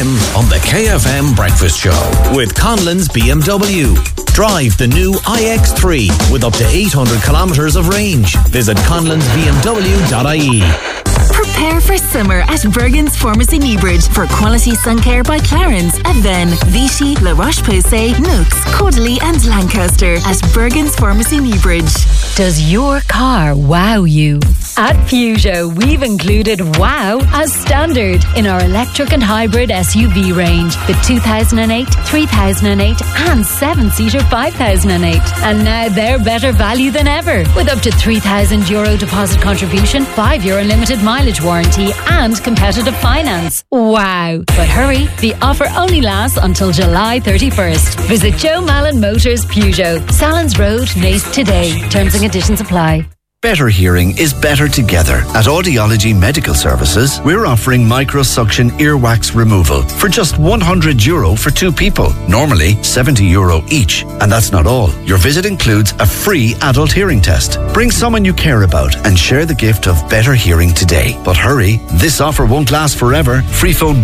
Tim on the KFM Breakfast Show with Conlon's BMW. Drive the new iX3 with up to 800 kilometres of range. Visit conlonsbmw.ie. Prepare for summer at Bergen's Pharmacy Newbridge for quality sun care by Clarins, Aven, Vichy, La Roche-Posay, Nooks, Caudalie and Lancaster at Bergen's Pharmacy Newbridge. Does your car wow you? At Peugeot, we've included wow as standard in our electric and hybrid SUV range. The 2008, 3008 and 7-seater 5008. And now they're better value than ever with up to €3,000 deposit contribution, 5-year unlimited mileage warranty and competitive finance. Wow. But hurry, the offer only lasts until July 31st. Visit Joe Mallon Motors Peugeot, Salins Road, Naas today. Terms and conditions apply. Better hearing is better together. At Audiology Medical Services, we're offering microsuction earwax removal for just €100 for 2 people. Normally €70 each. And that's not all. Your visit includes a free adult hearing test. Bring someone you care about and share the gift of better hearing today. But hurry, this offer won't last forever. Free phone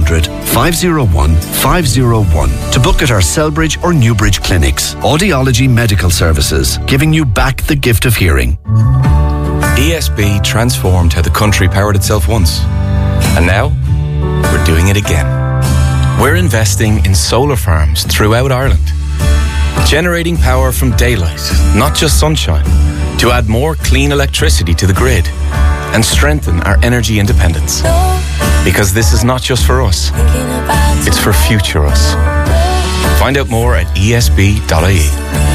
1-800-501-501 to book at our Selbridge or Newbridge clinics. Audiology Medical Services, giving you back the gift of hearing. ESB transformed how the country powered itself once. And now, we're doing it again. We're investing in solar farms throughout Ireland, generating power from daylight, not just sunshine, to add more clean electricity to the grid and strengthen our energy independence. Because this is not just for us, it's for future us. Find out more at esb.ie.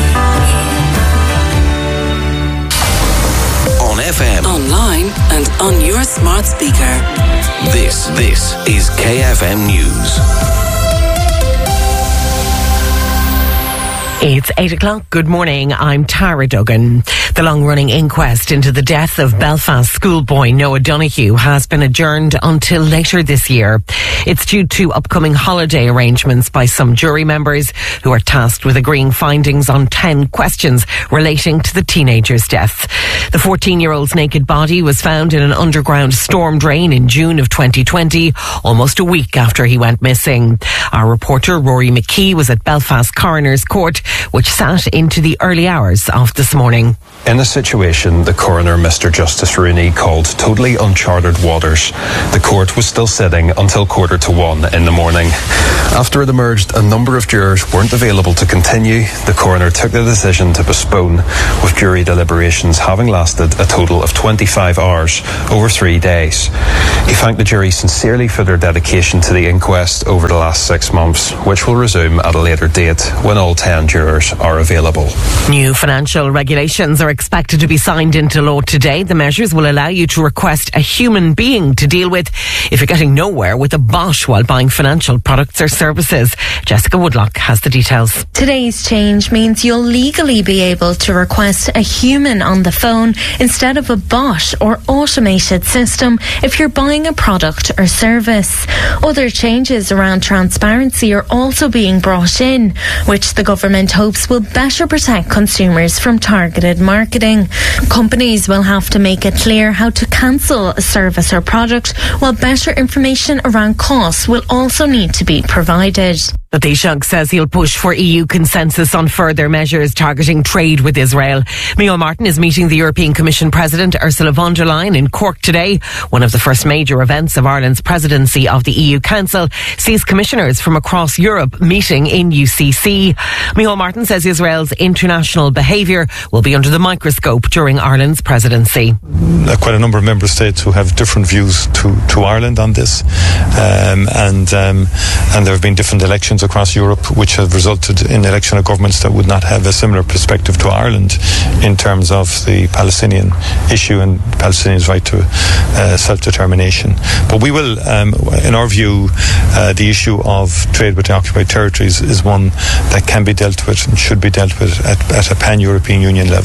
FM. Online and on your smart speaker. This is KFM News. It's 8 o'clock. Good morning. I'm Tara Duggan. The long-running inquest into the death of Belfast schoolboy Noah Donoghue has been adjourned until later this year. It's due to upcoming holiday arrangements by some jury members who are tasked with agreeing findings on 10 questions relating to the teenager's death. The 14-year-old's naked body was found in an underground storm drain in June of 2020, almost a week after he went missing. Our reporter Rory McKee was at Belfast Coroner's Court, which sat into the early hours of this morning. In a situation the coroner, Mr. Justice Rooney, called totally uncharted waters, the court was still sitting until 1:45 in the morning. After it emerged a number of jurors weren't available to continue, the coroner took the decision to postpone, with jury deliberations having lasted a total of 25 hours over 3 days. He thanked the jury sincerely for their dedication to the inquest over the last 6 months, which will resume at a later date when all 10 jurors are available. New financial regulations are expected to be signed into law today. The measures will allow you to request a human being to deal with if you're getting nowhere with a bot while buying financial products or services. Jessica Woodlock has the details. Today's change means you'll legally be able to request a human on the phone instead of a bot or automated system if you're buying a product or service. Other changes around transparency are also being brought in, which the government hopes will better protect consumers from targeted marketing. Companies will have to make it clear how to cancel a service or product, while better information around costs will also need to be provided. The Taoiseach says he'll push for EU consensus on further measures targeting trade with Israel. Micheál Martin is meeting the European Commission President Ursula von der Leyen in Cork today. One of the first major events of Ireland's presidency of the EU Council sees commissioners from across Europe meeting in UCC. Micheál Martin says Israel's international behaviour will be under the microscope during Ireland's presidency. Quite a number of member states who have different views to Ireland on this, and there have been different elections across Europe which have resulted in election of governments that would not have a similar perspective to Ireland in terms of the Palestinian issue and Palestinians' right to self-determination. But we will, in our view, the issue of trade with the occupied territories is one that can be dealt with and should be dealt with at a pan-European Union level.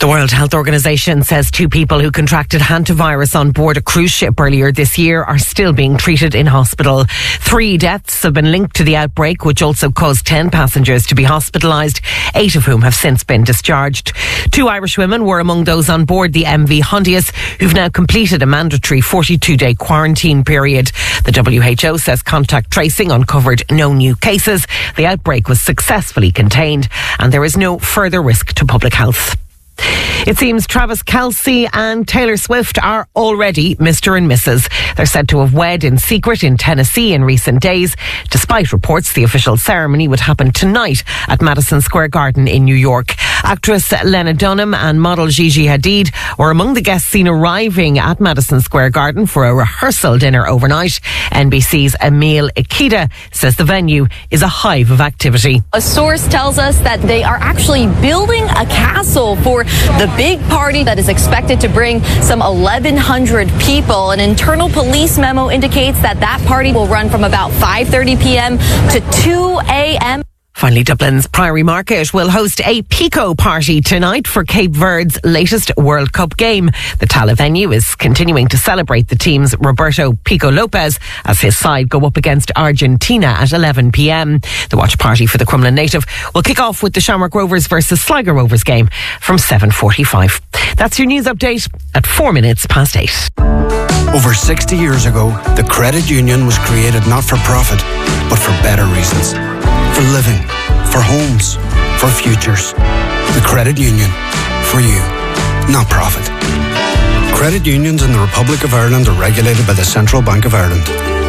The World Health Organization says 2 people who contracted hantavirus on board a cruise ship earlier this year are still being treated in hospital. 3 deaths have been linked to the outbreak, which also caused 10 passengers to be hospitalised, 8 of whom have since been discharged. 2 Irish women were among those on board the MV Hondius, who've now completed a mandatory 42-day quarantine period. The WHO says contact tracing uncovered no new cases. The outbreak was successfully contained and there is no further risk to public health. It seems Travis Kelce and Taylor Swift are already Mr. and Mrs. They're said to have wed in secret in Tennessee in recent days. Despite reports, the official ceremony would happen tonight at Madison Square Garden in New York. Actress Lena Dunham and model Gigi Hadid were among the guests seen arriving at Madison Square Garden for a rehearsal dinner overnight. NBC's Emil Ikeda says the venue is a hive of activity. A source tells us that they are actually building a castle for the big party that is expected to bring some 1,100 people. An internal police memo indicates that party will run from about 5:30 p.m. to 2 a.m. Finally, Dublin's Priory Market will host a Pico party tonight for Cape Verde's latest World Cup game. The Tala venue is continuing to celebrate the team's Roberto Pico Lopez as his side go up against Argentina at 11 p.m. The watch party for the Crumlin native will kick off with the Shamrock Rovers versus Sligo Rovers game from 7:45. That's your news update at 8:04. Over 60 years ago, the credit union was created not for profit, but for better reasons. For living, for homes, for futures. The credit union. For you, not profit. Credit unions in the Republic of Ireland are regulated by the Central Bank of Ireland.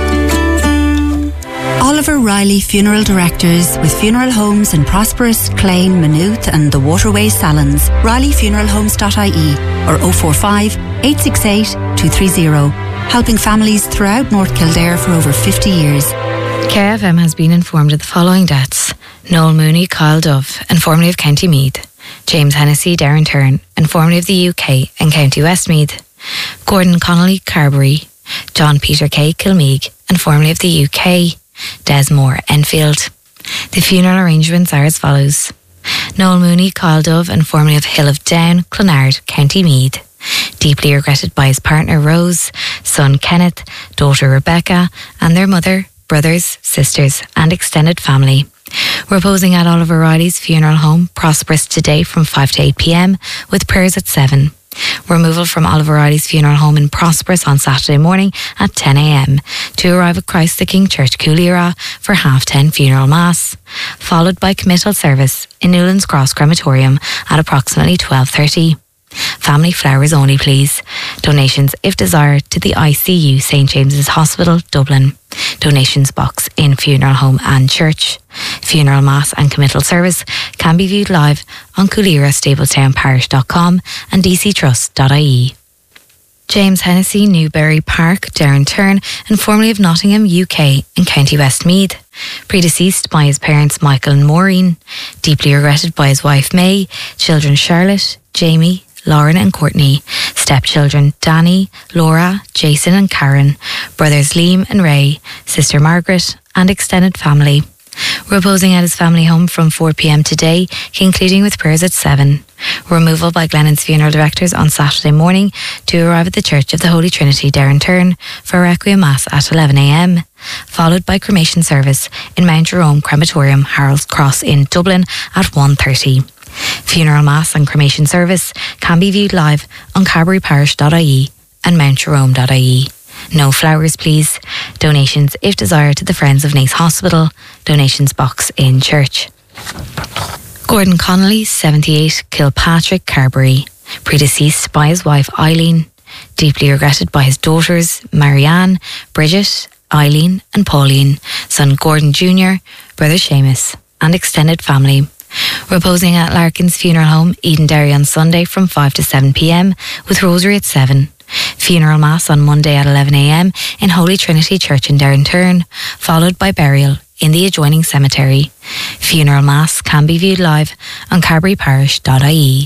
Oliver Riley Funeral Directors with funeral homes in Prosperous, Clane, Maynooth and the Waterway Salons. RileyFuneralHomes.ie or 045 868 230. Helping families throughout North Kildare for over 50 years. KFM has been informed of the following deaths: Noel Mooney, Kyle Dove, and formerly of County Meath; James Hennessy, Darren Tyrne, and formerly of the UK and County Westmeath; Gordon Connolly, Carbery; John Peter Kay, Kilmeague, and formerly of the UK; Des Moore, Enfield. The funeral arrangements are as follows: Noel Mooney, Kyle Dove, and formerly of Hill of Down, Clonard, County Meath. Deeply regretted by his partner Rose, son Kenneth, daughter Rebecca, and their mother, brothers, sisters, and extended family. Reposing at Oliver Riley's funeral home, Prosperous, today from 5 to 8 p.m, with prayers at 7. Removal from Oliver Riley's funeral home in Prosperous on Saturday morning at 10 a.m. to arrive at Christ the King Church, Coolira for 10:30 funeral mass, followed by committal service in Newlands Cross Crematorium at approximately 12:30. Family flowers only, please. Donations, if desired, to the ICU St James's Hospital, Dublin. Donations box in funeral home and church. Funeral mass and committal service can be viewed live on CooliraStabletownParish.com and dctrust.ie. James Hennessy, Newberry Park, Darren Tyrne, and formerly of Nottingham, UK and County Westmeath. Predeceased by his parents Michael and Maureen. Deeply regretted by his wife May, children Charlotte, Jamie, Lauren and Courtney, stepchildren Danny, Laura, Jason and Karen, brothers Liam and Ray, sister Margaret, and extended family. Reposing at his family home from 4 p.m. today, concluding with prayers at 7. Removal by Glennon's funeral directors on Saturday morning to arrive at the Church of the Holy Trinity, Darren Tyrne, for a Requiem Mass at 11 a.m, followed by cremation service in Mount Jerome Crematorium, Harold's Cross in Dublin at 1:30. Funeral mass and cremation service can be viewed live on carberyparish.ie and mountjerome.ie. No flowers, please. Donations, if desired, to the Friends of Naas Hospital. Donations box in church. Gordon Connolly, 78, Kilpatrick, Carbery. Predeceased by his wife Eileen. Deeply regretted by his daughters Marianne, Bridget, Eileen and Pauline. Son Gordon Jr., brother Seamus, and extended family. Reposing at Larkin's funeral home, Edenderry, on Sunday from 5 to 7 p.m, with rosary at 7. Funeral mass on Monday at 11 a.m. in Holy Trinity Church in Darren Tyrne, followed by burial in the adjoining cemetery. Funeral mass can be viewed live on carberyparish.ie.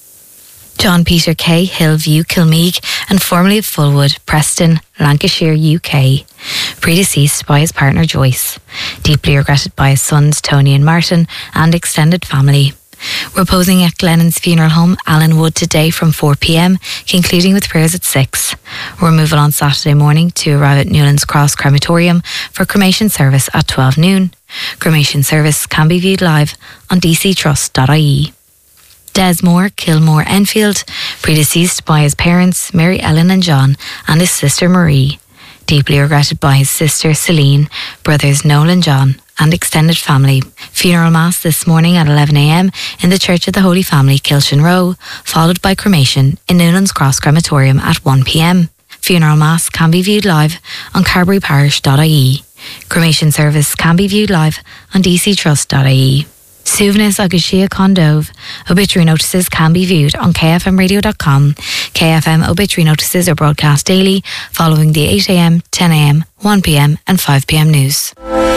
John Peter Kay, Hillview, Kilmeague, and formerly of Fulwood, Preston, Lancashire, UK. Predeceased by his partner Joyce. Deeply regretted by his sons Tony and Martin and extended family. Reposing at Glennon's Funeral Home, Allen Wood, today from 4 p.m, concluding with prayers at 6. Removal on Saturday morning to arrive at Newlands Cross Crematorium for cremation service at 12 noon. Cremation service can be viewed live on dctrust.ie. Desmore Kilmore Enfield, predeceased by his parents Mary Ellen and John and his sister Marie. Deeply regretted by his sister Celine, brothers Noel and John, and extended family. Funeral Mass this morning at 11 a.m. in the Church of the Holy Family, Kilshin Row, followed by cremation in Newlands Cross Crematorium at 1 p.m. Funeral Mass can be viewed live on carberryparish.ie. Cremation service can be viewed live on dctrust.ie. Suvanis agus Shia Condove. Obituary notices can be viewed on kfmradio.com. KFM obituary notices are broadcast daily following the 8 a.m, 10 a.m, 1 p.m and 5 p.m news.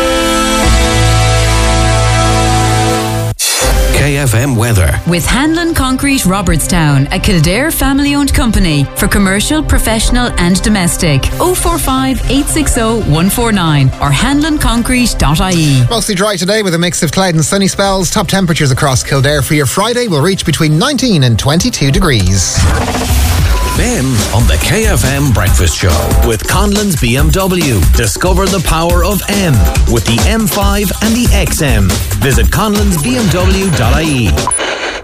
KFM weather. With Hanlon Concrete Robertstown, a Kildare family-owned company for commercial, professional and domestic. 045 860 149 or hanlonconcrete.ie. Mostly dry today with a mix of cloud and sunny spells. Top temperatures across Kildare for your Friday will reach between 19 and 22 degrees. Ben on the KFM Breakfast Show with Conlon's BMW. Discover the power of M with the M5 and the XM. Visit conlonsbmw.ie.